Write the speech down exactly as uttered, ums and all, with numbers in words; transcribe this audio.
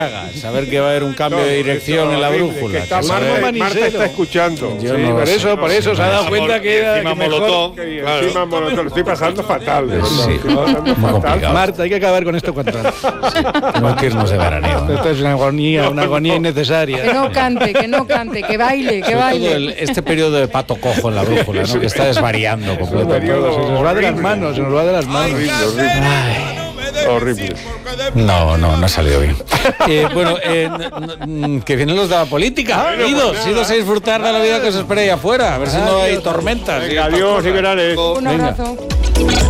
Saber que va a haber un cambio no, de dirección en la brújula. Que está Marta, Marta está escuchando. Yo sí, no por sé, eso, por eso se ha dado cuenta que era encima que mejor, molotov. que Claro. encima molotov. Lo estoy pasando fatal. De Sí, verdad. Estoy pasando muy fatal. complicado. Marta, hay que acabar con esto cuanto antes. Tenemos que irnos de veraneo. ¿eh? Esto es una agonía, una agonía innecesaria. Que no cante, que no cante, que baile, que Sobre todo baile. el- este periodo de pato cojo en la brújula, ¿no? Que está desvariando completamente. periodo Se nos va de las horrible. manos, se nos va de las manos. Horrible, horrible. Horrible. No, no, no ha salido bien. Eh, bueno, eh, n- n- que vienen los de la política. Bueno, Idos, pues nada. idos a disfrutar de la vida que os espera ahí afuera. A ver si no hay tormentas. Venga, adiós y verás. Un Venga. abrazo.